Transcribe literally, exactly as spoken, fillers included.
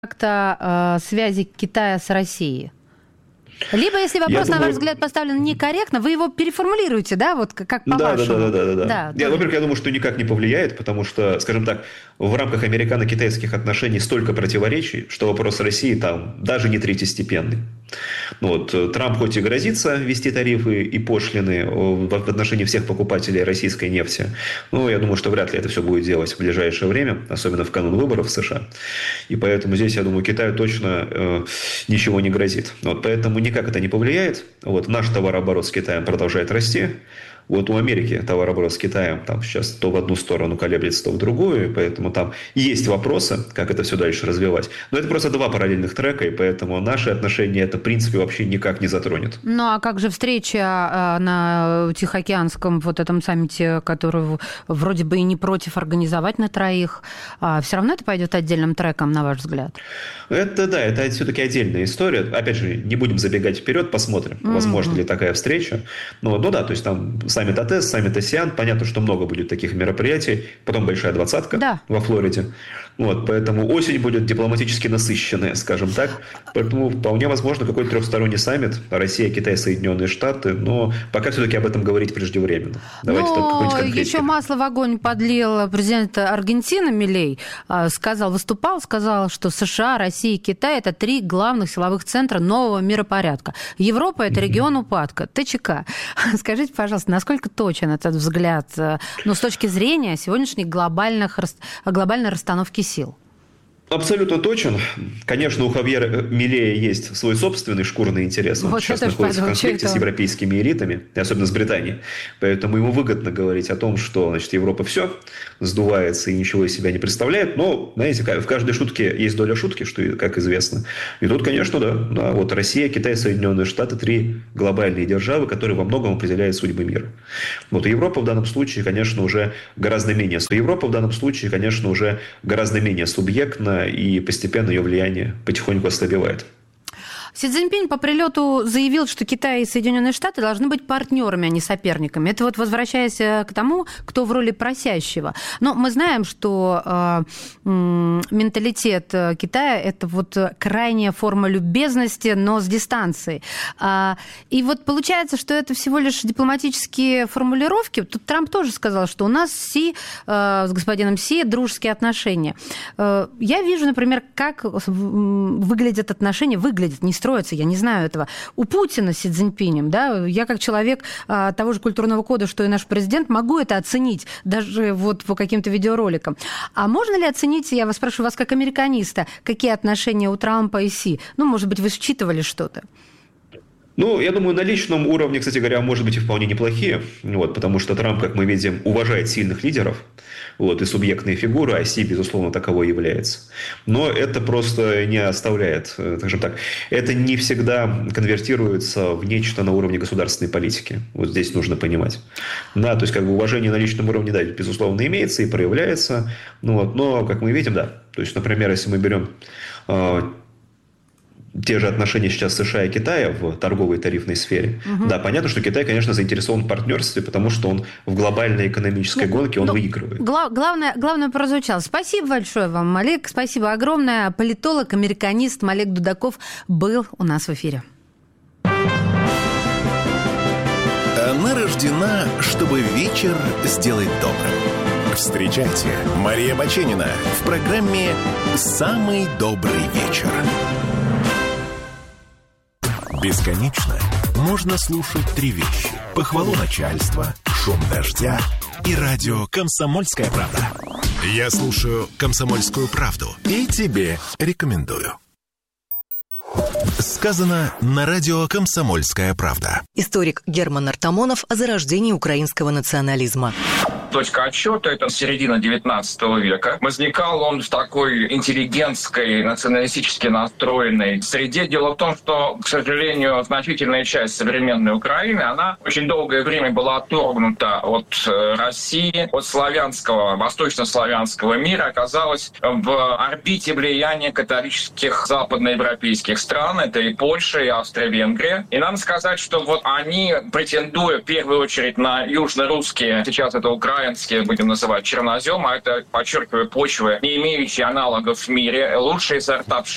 как-то э, связи Китая с Россией? Либо, если вопрос, я на думаю... ваш взгляд, поставлен некорректно, вы его переформулируете, да, вот как по-вашему? Да, да, да, да, да. да. Я, во-первых, я думаю, что никак не повлияет, потому что, скажем так, в рамках американо-китайских отношений столько противоречий, что вопрос России там даже не третьестепенный. Вот. Трамп хоть и грозится ввести тарифы и пошлины в отношении всех покупателей российской нефти, но я думаю, что вряд ли это все будет делать в ближайшее время, особенно в канун выборов в США. И поэтому здесь, я думаю, Китаю точно э, ничего не грозит. Вот. Поэтому никак это не повлияет. Вот. Наш товарооборот с Китаем продолжает расти. Вот у Америки товарооборот с Китаем там сейчас то в одну сторону колеблется, то в другую, поэтому там есть вопросы, как это все дальше развивать. Но это просто два параллельных трека, и поэтому наши отношения это, в принципе, вообще никак не затронет. Ну, а как же встреча на Тихоокеанском вот этом саммите, который вроде бы и не против организовать на троих, все равно это пойдет отдельным треком, на ваш взгляд? Это, да, это все-таки отдельная история. Опять же, не будем забегать вперед, посмотрим, mm-hmm. возможно ли такая встреча. Ну, ну да, то есть там саммит АТЭС, саммит АСЕАН, понятно, что много будет таких мероприятий, потом большая двадцатка да. во Флориде. Вот, поэтому осень будет дипломатически насыщенная, скажем так. Поэтому вполне возможно какой-то трехсторонний саммит Россия, Китай, Соединенные Штаты, но пока все-таки об этом говорить преждевременно. Давайте но еще масло в огонь подлил президент Аргентины Милей, сказал, выступал, сказал, что США, Россия и Китай – это три главных силовых центра нового миропорядка. Европа – это регион упадка, ТЧК. Скажите, пожалуйста, насколько точен этот взгляд, ну, с точки зрения сегодняшней глобальных, глобальной расстановки сил? Абсолютно точен. Конечно, у Хавьера Милея есть свой собственный шкурный интерес. Он вот сейчас находится в конфликте с европейскими элитами, и особенно с Британией. Поэтому ему выгодно говорить о том, что значит, Европа все сдувается и ничего из себя не представляет. Но, знаете, в каждой шутке есть доля шутки, что, как известно. И тут, конечно, да. да вот Россия, Китай, Соединенные Штаты – три глобальные державы, которые во многом определяют судьбы мира. Вот Европа в данном случае, конечно, уже гораздо менее... Европа в данном случае, конечно, уже гораздо менее субъектна, и постепенно ее влияние потихоньку ослабевает. Си Цзиньпинь по прилету заявил, что Китай и Соединенные Штаты должны быть партнерами, а не соперниками. Это вот возвращаясь к тому, кто в роли просящего. Но мы знаем, что э, э, менталитет Китая – это вот крайняя форма любезности, но с дистанцией. А, и вот получается, что это всего лишь дипломатические формулировки. Тут Трамп тоже сказал, что у нас с Си, э, с господином Си дружеские отношения. Э, я вижу, например, как выглядят отношения, выглядят, не строится, я не знаю этого, у Путина с Си Цзиньпинем, да, я как человек а, того же культурного кода, что и наш президент, могу это оценить даже вот по каким-то видеороликам. А можно ли оценить, я вас спрашиваю вас как американиста, какие отношения у Трампа и Си? Ну, может быть, вы считывали что-то? Ну, я думаю, на личном уровне, кстати говоря, может быть и вполне неплохие, вот, потому что Трамп, как мы видим, уважает сильных лидеров, вот, и субъектные фигуры, а Си, безусловно, таковой является. Но это просто не оставляет, скажем так, это не всегда конвертируется в нечто на уровне государственной политики. Вот здесь нужно понимать. Да, то есть, как бы уважение на личном уровне, да, безусловно, имеется и проявляется, ну, вот, но, как мы видим, да, то есть, например, если мы берем те же отношения сейчас США и Китая в торговой и тарифной сфере. Угу. Да, понятно, что Китай, конечно, заинтересован в партнерстве, потому что он в глобальной экономической ну, гонке он ну, выигрывает. Гла- главное, главное прозвучало. Спасибо большое вам, Малек. Спасибо огромное. Политолог, американист Малек Дудаков был у нас в эфире. Она рождена, чтобы вечер сделать добрым. Встречайте, Мария Баченина в программе «Самый добрый вечер». Бесконечно можно слушать три вещи. Похвалу начальства, шум дождя и радио «Комсомольская правда». Я слушаю «Комсомольскую правду» и тебе рекомендую. Сказано на радио «Комсомольская правда». Историк Герман Артамонов о зарождении украинского национализма. Точка отсчета – это середина девятнадцатого века. Возникал он в такой интеллигентской, националистически настроенной среде. Дело в том, что, к сожалению, значительная часть современной Украины, она очень долгое время была отторгнута от России, от славянского, восточнославянского мира, оказалась в орбите влияния католических западноевропейских стран. Это и Польша, и Австро-Венгрия. И надо сказать, что вот они, претендуя в первую очередь на южно-русские, сейчас это Украина, будем называть чернозем, а это, подчеркиваю, почвы, не имеющие аналогов в мире, лучшие сорта пшеницы